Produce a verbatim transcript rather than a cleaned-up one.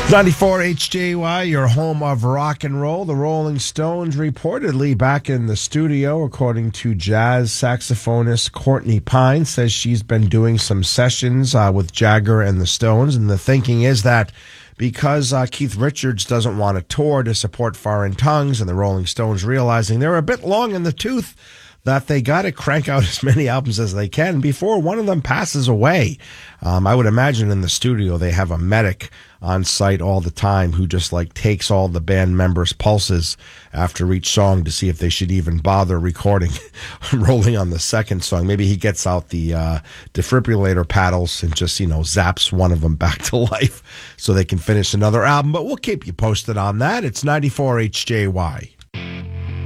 ninety-four H J Y, your home of rock and roll. The Rolling Stones reportedly back in the studio, according to jazz saxophonist Courtney Pine, says she's been doing some sessions uh, with Jagger and the Stones. And the thinking is that because uh, Keith Richards doesn't want to tour to support Foreign Tongues, and the Rolling Stones realizing they're a bit long in the tooth, that they got to crank out as many albums as they can before one of them passes away. Um, I would imagine in the studio they have a medic on site all the time who just like takes all the band members' pulses after each song to see if they should even bother recording, rolling on the second song. Maybe he gets out the uh, defibrillator paddles and just, you know, zaps one of them back to life so they can finish another album. But we'll keep you posted on that. It's ninety-four H J Y.